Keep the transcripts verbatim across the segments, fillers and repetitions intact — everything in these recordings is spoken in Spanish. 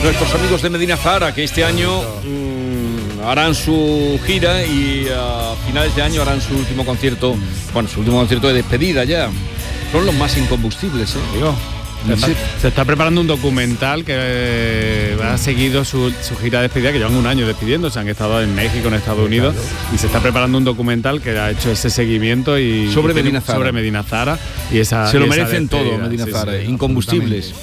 Nuestros amigos de Medina Zahara, que este año mmm, harán su gira y a finales de año harán su último concierto, bueno, su último concierto de despedida ya. Son los más incombustibles, ¿eh? Digo. Se está, se está preparando un documental que eh, ha seguido su, su gira de despedida, que llevan un año despidiéndose, han estado en México, en Estados Unidos, y se está preparando un documental que ha hecho ese seguimiento y sobre y Medina Zahara. Sobre Medina Zahara y esa, se lo y esa merecen despedida. todo, Medina sí, Zahara, sí, incombustibles.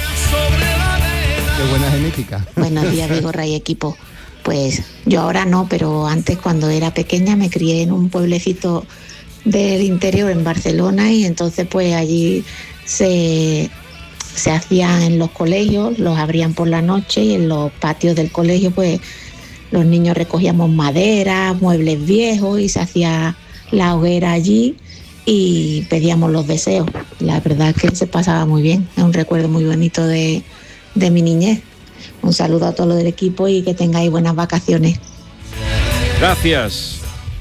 Qué buena genética. Buenos días, Vigorra y equipo. Pues yo ahora no, pero antes, cuando era pequeña, me crié en un pueblecito del interior en Barcelona, y entonces pues allí se, se hacían en los colegios, los abrían por la noche, y en los patios del colegio pues los niños recogíamos madera, muebles viejos, y se hacía la hoguera allí y pedíamos los deseos. La verdad es que se pasaba muy bien, es un recuerdo muy bonito de, de mi niñez. Un saludo a todos los del equipo y que tengáis buenas vacaciones. Gracias.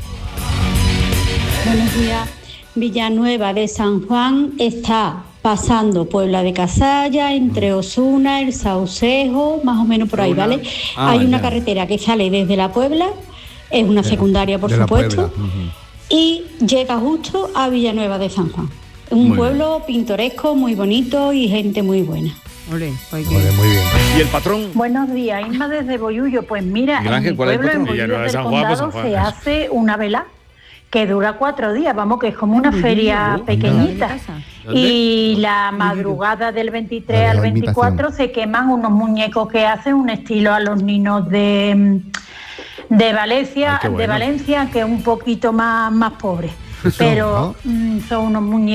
Buenos días. Villanueva de San Juan está pasando Puebla de Casalla, entre Osuna, El Saucejo, más o menos por ahí, ¿vale? Ah, Hay una ya. carretera que sale desde la Puebla, es una secundaria, por de la supuesto, Puebla. Uh-huh. y llega justo a Villanueva de San Juan. Un Muy pueblo pintoresco, muy bonito y gente muy buena. Ole, pues que- Vale, muy bien. ¿Y el patrón? Buenos días, Inma desde Bollullo. Pues mira, Miguel Ángel, en mi ¿cuál es el pueblo, en patrón? Villanueva Bollullo de del San Juan, pues, Condado, San Juan. se hace una vela que dura cuatro días, vamos, que es como una feria pequeñita. Y la madrugada del veintitrés Vale, al la invitación. veinticuatro se queman unos muñecos que hacen un estilo a los niños de, de Valencia, Ay, qué bueno. de Valencia, que es un poquito más, más pobre. Pero ¿no? mm, son unos muñecos